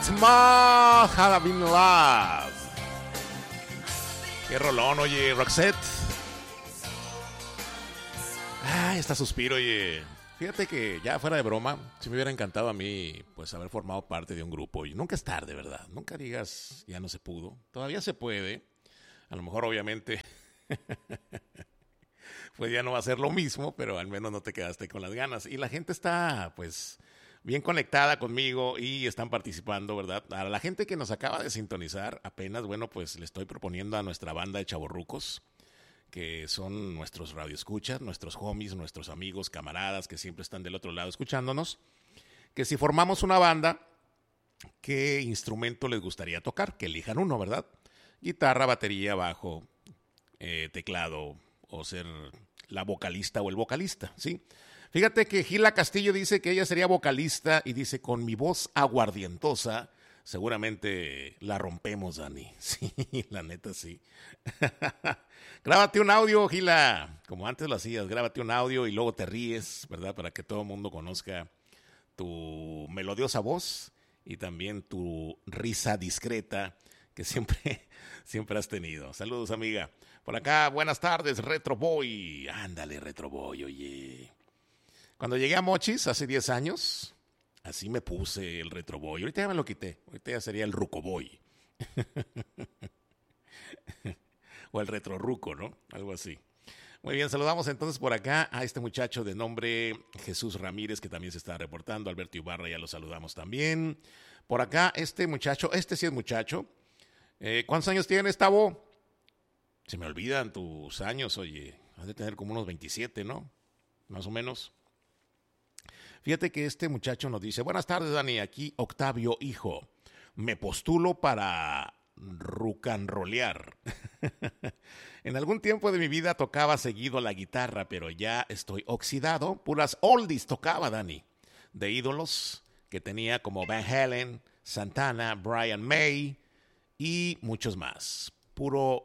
What's more having love. Qué rolón, oye, Roxette. Está suspiro, oye. Fíjate que ya fuera de broma, si me hubiera encantado a mí, pues haber formado parte de un grupo. Y nunca es tarde, ¿verdad? Nunca digas, ya no se pudo. Todavía se puede. A lo mejor, obviamente, pues ya no va a ser lo mismo, pero al menos no te quedaste con las ganas. Y la gente está, pues, bien conectada conmigo y están participando, ¿verdad? A la gente que nos acaba de sintonizar, apenas, bueno, pues le estoy proponiendo a nuestra banda de chavorrucos, que son nuestros radioescuchas, nuestros homies, nuestros amigos, camaradas que siempre están del otro lado escuchándonos, que si formamos una banda, ¿qué instrumento les gustaría tocar? Que elijan uno, ¿verdad? Guitarra, batería, bajo, teclado, o ser la vocalista o el vocalista, ¿sí? Fíjate que Gila Castillo dice que ella sería vocalista y dice, con mi voz aguardientosa, seguramente la rompemos, Dani. Sí, la neta sí. Grábate un audio, Gila, como antes lo hacías, grábate un audio y luego te ríes, ¿verdad? Para que todo el mundo conozca tu melodiosa voz y también tu risa discreta que siempre, siempre has tenido. Saludos, amiga. Por acá, buenas tardes, Retro Boy. Ándale, Retro Boy, oye. Cuando llegué a Mochis hace 10 años, así me puse el Retro Boy. Ahorita ya me lo quité. Ahorita ya sería el Ruco Boy. O el Retro Ruco, ¿no? Algo así. Muy bien, saludamos entonces por acá a este muchacho de nombre Jesús Ramírez, que también se está reportando. Alberto Ibarra, ya lo saludamos también. Por acá, este muchacho, este sí es muchacho. ¿Cuántos años tiene, Tavo? Se me olvidan tus años, oye. Has de tener como unos 27, ¿no? Más o menos. Fíjate que este muchacho nos dice, buenas tardes, Dani, aquí Octavio, hijo. Me postulo para rucanrolear. En algún tiempo de mi vida tocaba seguido la guitarra, pero ya estoy oxidado. Puras oldies tocaba, Dani. De ídolos que tenía como Van Halen, Santana, Brian May y muchos más. Puro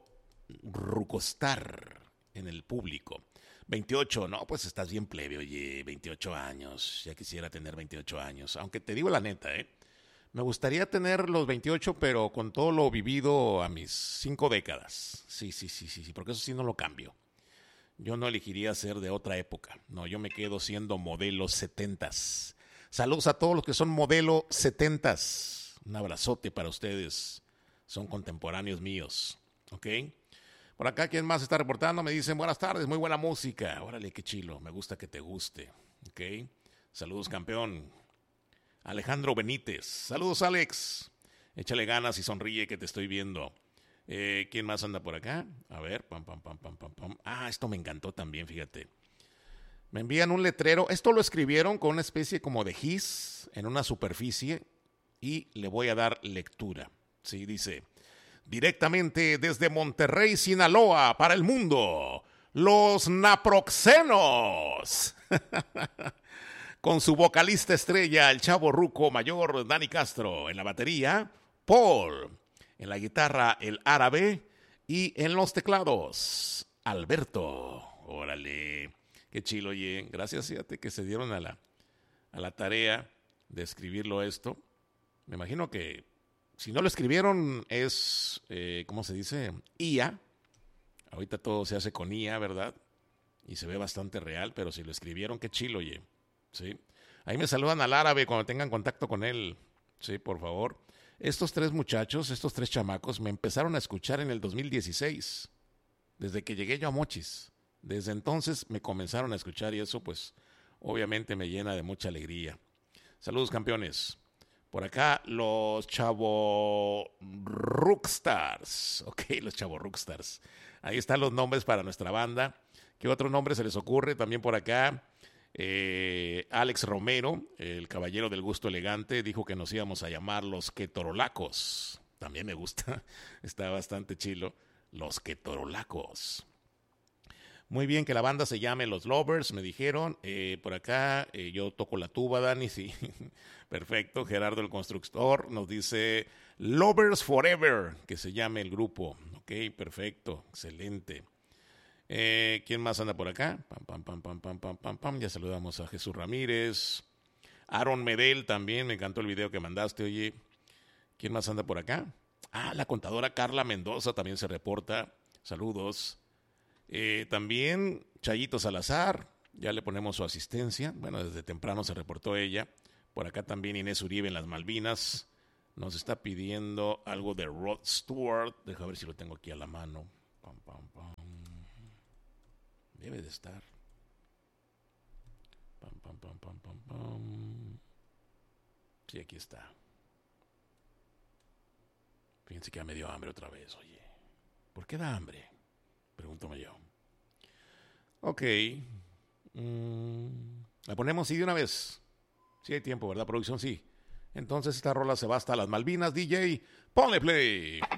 rucostar en el público. 28, no, pues estás bien plebe, oye, 28 años. Ya quisiera tener 28 años. Aunque te digo la neta, me gustaría tener los 28, pero con todo lo vivido a mis 5 décadas. Sí, porque eso sí no lo cambio. Yo no elegiría ser de otra época. No, yo me quedo siendo modelo 70s. Saludos a todos los que son modelo 70s. Un abrazote para ustedes. Son contemporáneos míos. ¿Ok? Por acá, ¿quién más está reportando? Me dicen, buenas tardes, muy buena música. Órale, qué chilo, me gusta que te guste. ¿Ok? Saludos, campeón. Alejandro Benítez. Saludos, Alex. Échale ganas y sonríe que te estoy viendo. ¿Quién más anda por acá? A ver, pam. Esto me encantó también, fíjate. Me envían un letrero. Esto lo escribieron con una especie como de gis en una superficie y le voy a dar lectura. Sí, dice... Directamente desde Monterrey, Sinaloa, para el mundo, los Naproxenos. Con su vocalista estrella, el chavo ruco mayor Dani Castro, en la batería, Paul, en la guitarra, el árabe, y en los teclados, Alberto. Órale, qué chilo, oye. Gracias, fíjate que se dieron a la tarea de escribirlo esto. Me imagino que si no lo escribieron es, ¿cómo se dice? IA. Ahorita todo se hace con IA, ¿verdad? Y se ve bastante real, pero si lo escribieron, qué chilo, oye. ¿Sí? Ahí me saludan al árabe cuando tengan contacto con él. Sí, por favor. Estos 3 muchachos, estos 3 chamacos, me empezaron a escuchar en el 2016. Desde que llegué yo a Mochis. Desde entonces me comenzaron a escuchar y eso, pues, obviamente me llena de mucha alegría. Saludos, campeones. Por acá, los Chavo Rookstars. Ok, los Chavo Rookstars. Ahí están los nombres para nuestra banda. ¿Qué otro nombre se les ocurre? También por acá, Alex Romero, el caballero del gusto elegante, dijo que nos íbamos a llamar los Quetorolacos. También me gusta. Está bastante chilo. Los Quetorolacos. Muy bien, que la banda se llame Los Lovers, me dijeron. Por acá, yo toco la tuba, Dani, sí. Perfecto. Gerardo el Constructor nos dice Lovers Forever, que se llame el grupo. Ok, perfecto, excelente. ¿Quién más anda por acá? Pam. Ya saludamos a Jesús Ramírez. Aaron Medel también, me encantó el video que mandaste, oye. ¿Quién más anda por acá? La contadora Carla Mendoza también se reporta. Saludos. También Chayito Salazar, ya le ponemos su asistencia. Bueno, desde temprano se reportó ella. Por acá también Inés Uribe en las Malvinas. Nos está pidiendo algo de Rod Stewart. Deja ver si lo tengo aquí a la mano. Pam, pam, pam. Debe de estar. Pam, pam, pam, pam, pam, pam. Sí, aquí está. Fíjense que ya me dio hambre otra vez, oye. ¿Por qué da hambre? Pregúntame yo. Ok. La ponemos sí de una vez. Sí hay tiempo, ¿verdad, producción? Sí. Entonces esta rola se va hasta las Malvinas. DJ, ponle play.